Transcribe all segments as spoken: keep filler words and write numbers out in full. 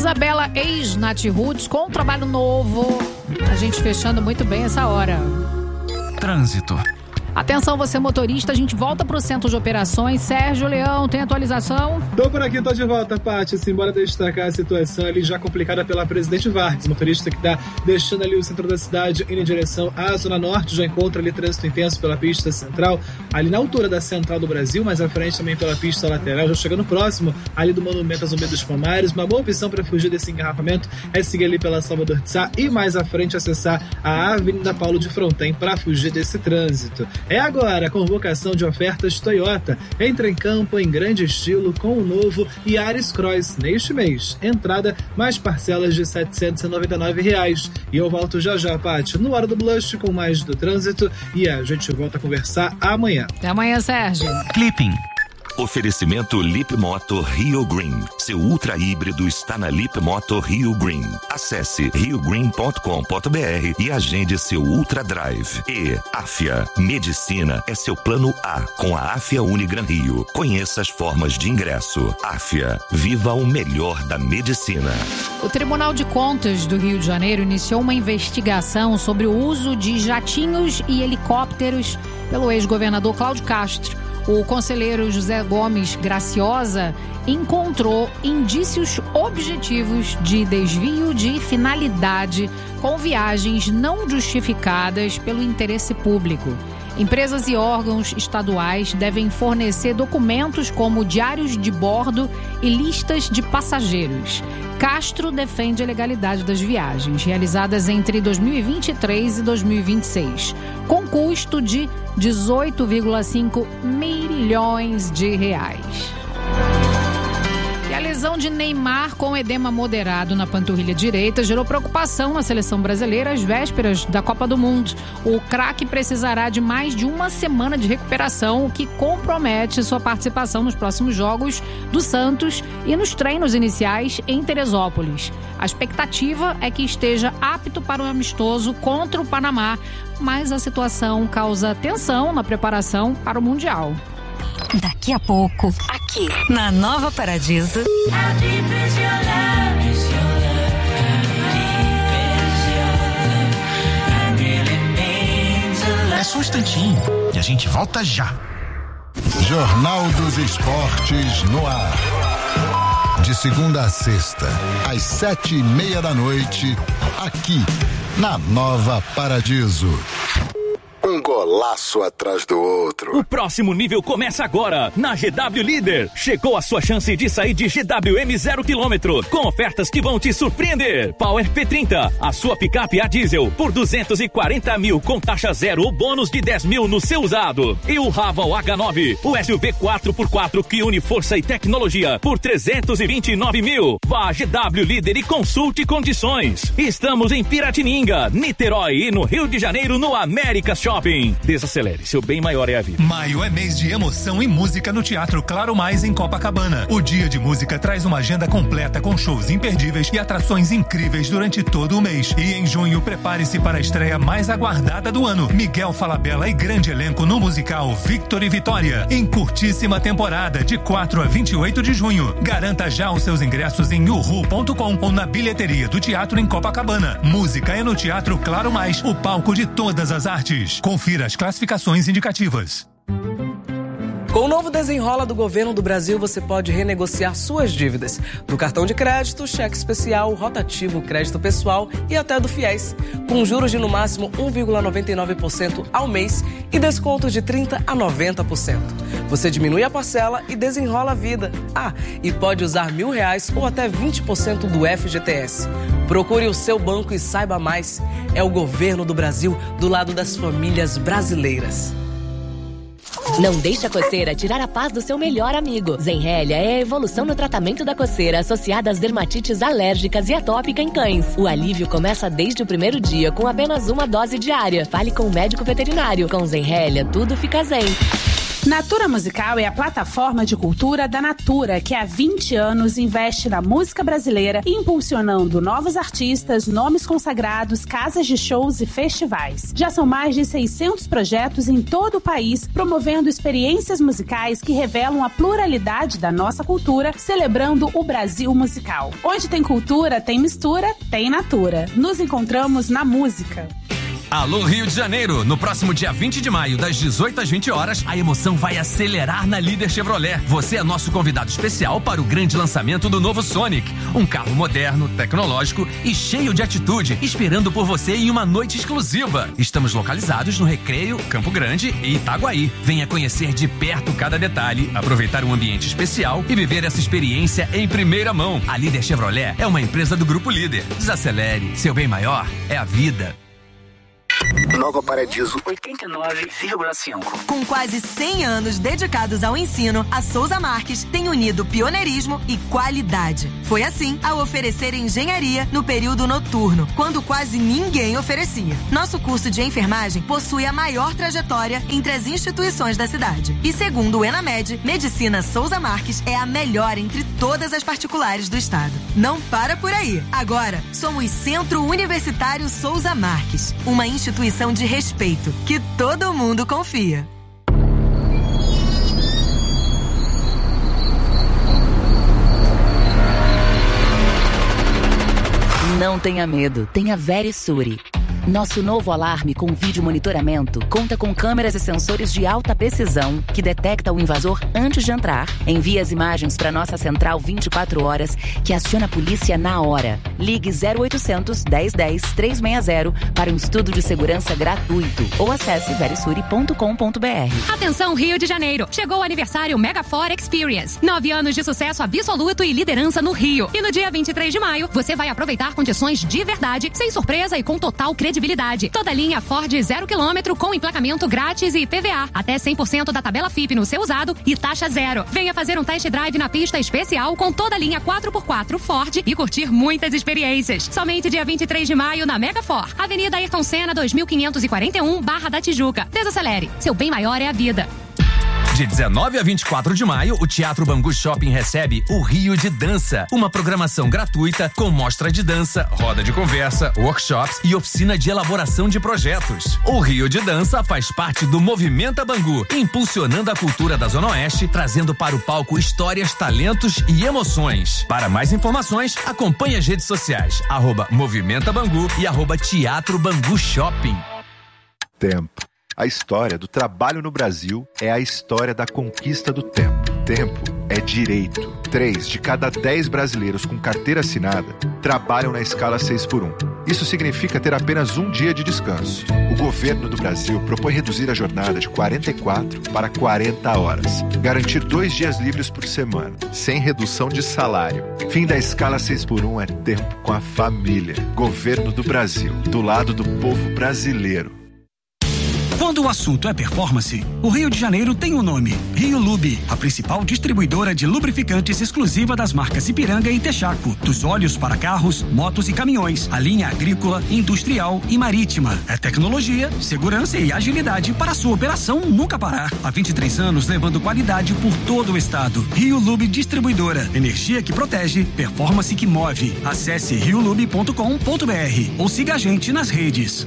Isabela, ex-Nath Roots, com um trabalho novo. A gente fechando muito bem essa hora. Trânsito. Atenção, você motorista, a gente volta pro centro de operações. Sérgio Leão, tem atualização? Tô por aqui, tô de volta, Paty. Assim, bora destacar a situação ali já complicada pela Presidente Vargas. Motorista que tá deixando ali o centro da cidade, indo em direção à Zona Norte, já encontra ali trânsito intenso pela pista central, ali na altura da Central do Brasil, mais à frente também pela pista lateral, já chegando próximo ali do Monumento Zumbi dos Palmares. Uma boa opção para fugir desse engarrafamento é seguir ali pela Salvador de Sá e mais à frente acessar a Avenida Paulo de Fronten para fugir desse trânsito. É agora a convocação de ofertas Toyota. Entra em campo em grande estilo com o novo Yaris Cross neste mês. Entrada mais parcelas de setecentos e noventa e nove reais. E eu volto já já, Paty, no Hora do Blush com mais do trânsito e a gente volta a conversar amanhã. Até amanhã, Sérgio. Clipping. Oferecimento Lip Moto Rio Green. Seu ultra híbrido está na Lip Moto Rio Green. Acesse rio green ponto com ponto b r e agende seu Ultra Drive. E Afia. Medicina é seu plano A com a Afia Unigran Rio. Conheça as formas de ingresso. Afia. Viva o melhor da medicina. O Tribunal de Contas do Rio de Janeiro iniciou uma investigação sobre o uso de jatinhos e helicópteros pelo ex-governador Cláudio Castro. O conselheiro José Gomes Graciosa encontrou indícios objetivos de desvio de finalidade com viagens não justificadas pelo interesse público. Empresas e órgãos estaduais devem fornecer documentos como diários de bordo e listas de passageiros. Castro defende a legalidade das viagens realizadas entre dois mil e vinte e três e dois mil e vinte e seis, com custo de dezoito vírgula cinco milhões de reais. E a lesão de Neymar com edema moderado na panturrilha direita gerou preocupação na seleção brasileira às vésperas da Copa do Mundo. O craque precisará de mais de uma semana de recuperação, o que compromete sua participação nos próximos jogos do Santos e nos treinos iniciais em Teresópolis. A expectativa é que esteja apto para o amistoso contra o Panamá, mas a situação causa tensão na preparação para o Mundial. Daqui a pouco, aqui na Nova Paradiso. É só um instantinho e a gente volta já. Jornal dos Esportes no ar. De segunda a sexta, às sete e meia da noite, aqui na Nova Paradiso. Um golaço atrás do outro. O próximo nível começa agora na G W Líder. Chegou a sua chance de sair de G W M zero quilômetro com ofertas que vão te surpreender. Power P trinta, a sua picape a diesel por duzentos e quarenta mil com taxa zero ou bônus de dez mil no seu usado. E o Raval H nove, o S U V quatro por quatro que une força e tecnologia por trezentos e vinte e nove mil. Vá a G W Líder e consulte condições. Estamos em Piratininga, Niterói e no Rio de Janeiro no América Shopping. Desacelere, seu bem maior é a vida. Maio é mês de emoção e música no Teatro Claro Mais em Copacabana. O Dia de Música traz uma agenda completa com shows imperdíveis e atrações incríveis durante todo o mês. E em junho, prepare-se para a estreia mais aguardada do ano. Miguel Falabella e grande elenco no musical Victor e Vitória, em curtíssima temporada, de quatro a vinte e oito de junho. Garanta já os seus ingressos em uhu ponto com ou na bilheteria do teatro em Copacabana. Música é no Teatro Claro Mais, o palco de todas as artes. Confira as classificações indicativas. Com o novo Desenrola do Governo do Brasil, você pode renegociar suas dívidas. Do cartão de crédito, cheque especial, rotativo, crédito pessoal e até do FIES. Com juros de no máximo um vírgula noventa e nove por cento ao mês e descontos de trinta por cento a noventa por cento. Você diminui a parcela e desenrola a vida. Ah, e pode usar mil reais ou até vinte por cento do F G T S. Procure o seu banco e saiba mais. É o Governo do Brasil do lado das famílias brasileiras. Não deixe a coceira tirar a paz do seu melhor amigo. Zenrelia é a evolução no tratamento da coceira associada às dermatites alérgicas e atópica em cães. O alívio começa desde o primeiro dia com apenas uma dose diária. Fale com o médico veterinário. Com Zenrelia, tudo fica zen. Natura Musical é a plataforma de cultura da Natura, que há vinte anos investe na música brasileira, impulsionando novos artistas, nomes consagrados, casas de shows e festivais. Já são mais de seiscentos projetos em todo o país, promovendo experiências musicais que revelam a pluralidade da nossa cultura, celebrando o Brasil musical. Onde tem cultura, tem mistura, tem Natura. Nos encontramos na música. Alô Rio de Janeiro, no próximo dia vinte de maio, das dezoito às vinte horas, a emoção vai acelerar na Líder Chevrolet. Você é nosso convidado especial para o grande lançamento do novo Sonic. Um carro moderno, tecnológico e cheio de atitude, esperando por você em uma noite exclusiva. Estamos localizados no Recreio, Campo Grande e Itaguaí. Venha conhecer de perto cada detalhe, aproveitar um ambiente especial e viver essa experiência em primeira mão. A Líder Chevrolet é uma empresa do Grupo Líder. Desacelere, seu bem maior é a vida. Nova Paradiso oitenta e nove vírgula cinco. Com quase cem anos dedicados ao ensino, a Souza Marques tem unido pioneirismo e qualidade. Foi assim ao oferecer engenharia no período noturno, quando quase ninguém oferecia. Nosso curso de enfermagem possui a maior trajetória entre as instituições da cidade. E segundo o Enamed, Medicina Souza Marques é a melhor entre todas as particulares do estado. Não para por aí. Agora, somos Centro Universitário Souza Marques, uma instituição de respeito que todo mundo confia. Não tenha medo, tenha Verisuri. Nosso novo alarme com vídeo monitoramento conta com câmeras e sensores de alta precisão que detecta o invasor antes de entrar, envia as imagens para nossa central vinte e quatro horas, que aciona a polícia na hora. Ligue zero oitocentos, dez dez, trezentos e sessenta para um estudo de segurança gratuito ou acesse verisuri ponto com ponto br. Atenção Rio de Janeiro, chegou o aniversário Mega Four Experience. Nove anos de sucesso absoluto e liderança no Rio. E no dia vinte e três de maio, você vai aproveitar condições de verdade, sem surpresa e com total credibilidade. Credibilidade. Toda linha Ford zero quilômetro com emplacamento grátis e I P V A. Até cem por cento da tabela F I P no seu usado e taxa zero. Venha fazer um test drive na pista especial com toda a linha quatro por quatro Ford e curtir muitas experiências. Somente dia vinte e três de maio na Mega Ford. Avenida Ayrton Senna dois mil quinhentos e quarenta e um, Barra da Tijuca. Desacelere. Seu bem maior é a vida. De dezenove a vinte e quatro de maio, o Teatro Bangu Shopping recebe o Rio de Dança, uma programação gratuita com mostra de dança, roda de conversa, workshops e oficina de elaboração de projetos. O Rio de Dança faz parte do Movimenta Bangu, impulsionando a cultura da Zona Oeste, trazendo para o palco histórias, talentos e emoções. Para mais informações, acompanhe as redes sociais, arroba Movimenta Bangu e arroba Teatro Bangu Shopping. Tempo. A história do trabalho no Brasil é a história da conquista do tempo. Tempo é direito. Três de cada dez brasileiros com carteira assinada trabalham na escala seis por um. Isso significa ter apenas um dia de descanso. O governo do Brasil propõe reduzir a jornada de quarenta e quatro para quarenta horas. Garantir dois dias livres por semana, sem redução de salário. Fim da escala seis por um é tempo com a família. Governo do Brasil, do lado do povo brasileiro. Quando o assunto é performance, o Rio de Janeiro tem um nome: Rio Lube, a principal distribuidora de lubrificantes exclusiva das marcas Ipiranga e Texaco. Dos óleos para carros, motos e caminhões, a linha agrícola, industrial e marítima. É tecnologia, segurança e agilidade para a sua operação nunca parar. Há vinte e três anos levando qualidade por todo o estado. Rio Lube Distribuidora. Energia que protege, performance que move. Acesse rio lube ponto com ponto br ou siga a gente nas redes.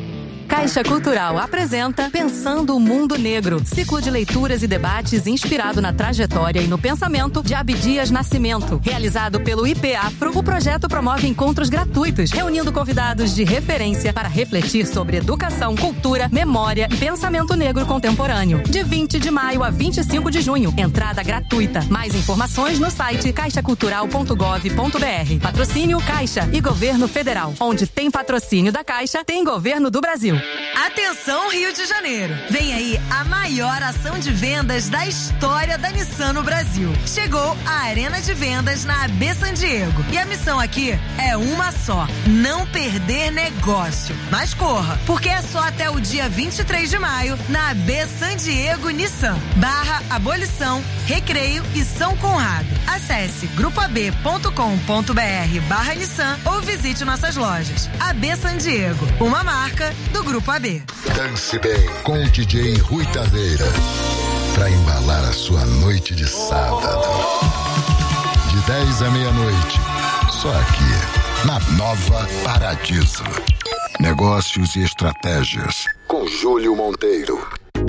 Caixa Cultural apresenta Pensando o Mundo Negro, ciclo de leituras e debates inspirado na trajetória e no pensamento de Abdias Nascimento. Realizado pelo I P Afro, o projeto promove encontros gratuitos, reunindo convidados de referência para refletir sobre educação, cultura, memória e pensamento negro contemporâneo. De vinte de maio a vinte e cinco de junho, entrada gratuita. Mais informações no site caixa cultural ponto gov ponto br. Patrocínio Caixa e Governo Federal. Onde tem patrocínio da Caixa, tem Governo do Brasil. Atenção Rio de Janeiro, vem aí a maior ação de vendas da história da Nissan no Brasil. Chegou a Arena de Vendas na A B San Diego e a missão aqui é uma só: não perder negócio. Mas corra, porque é só até o dia vinte e três de maio na A B San Diego Nissan, barra Abolição, Recreio e São Conrado. Acesse grupo a b ponto com ponto br barra Nissan ou visite nossas lojas. A B San Diego, uma marca do Grupo A B. Dance bem com o D J Rui Taveira. pra embalar a sua noite de sábado. De dez à meia-noite, só aqui, na Nova Paradiso. Negócios e estratégias, com Júlio Monteiro.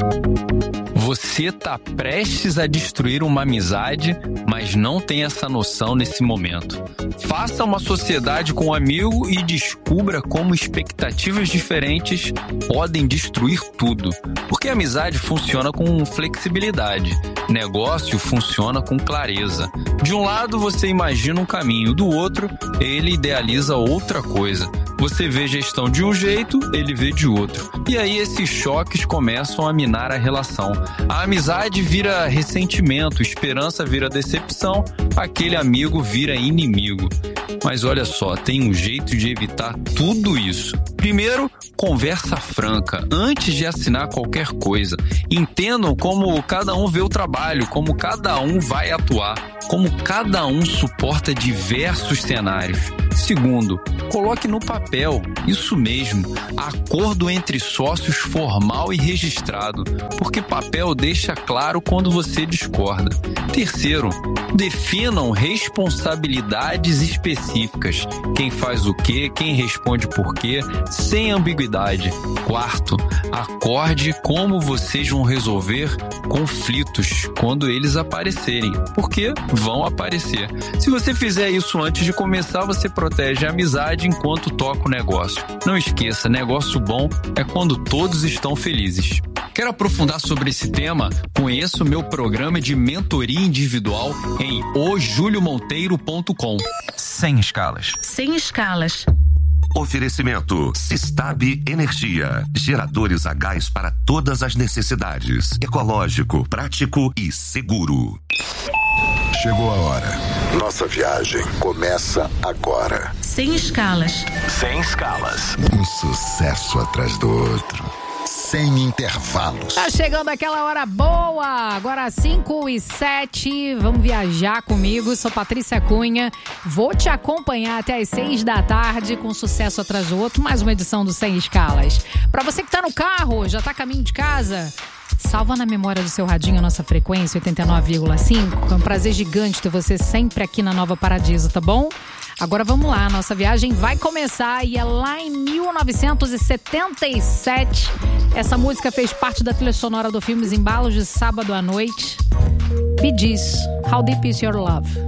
Você tá prestes a destruir uma amizade, mas não tem essa noção nesse momento. Faça uma sociedade com um amigo e descubra como expectativas diferentes podem destruir tudo. Porque a amizade funciona com flexibilidade, negócio funciona com clareza. De um lado você imagina um caminho, do outro ele idealiza outra coisa. Você vê gestão de um jeito, ele vê de outro. E aí esses choques começam a minar a relação. A amizade vira ressentimento, esperança vira decepção, aquele amigo vira inimigo. Mas olha só, tem um jeito de evitar tudo isso. Primeiro, conversa franca, antes de assinar qualquer coisa. Entendam como cada um vê o trabalho, como cada um vai atuar, como cada um suporta diversos cenários. Segundo, coloque no papel, isso mesmo, acordo entre sócios formal e registrado, porque papel deixa claro quando você discorda. Terceiro, definam responsabilidades específicas, quem faz o quê, quem responde por quê, sem ambiguidade. Quarto, acorde como vocês vão resolver conflitos quando eles aparecerem, porque vão aparecer. Se você fizer isso antes de começar, você protege a amizade enquanto toca o negócio. Não esqueça, negócio bom é quando todos estão felizes. Quer aprofundar sobre esse tema? Conheça o meu programa de mentoria individual em o julio monteiro ponto com. Sem escalas. Sem escalas. Oferecimento Sistab Energia. Geradores a gás para todas as necessidades. Ecológico, prático e seguro. Chegou a hora. Nossa viagem começa agora. Sem escalas. Sem escalas. Um sucesso atrás do outro. Sem intervalos. Tá chegando aquela hora boa. Agora cinco e sete. Vamos viajar comigo. Sou Patrícia Cunha. Vou te acompanhar até as seis da tarde com sucesso atrás do outro. Mais uma edição do Sem Escalas. Pra você que tá no carro, já tá a caminho de casa, salva na memória do seu radinho a nossa frequência oitenta e nove vírgula cinco. É um prazer gigante ter você sempre aqui na Nova Paradiso, tá bom? Agora vamos lá, a nossa viagem vai começar e é lá em mil novecentos e setenta e sete. Essa música fez parte da trilha sonora do filme Embalos de Sábado à Noite. Bee Gees, How Deep Is Your Love?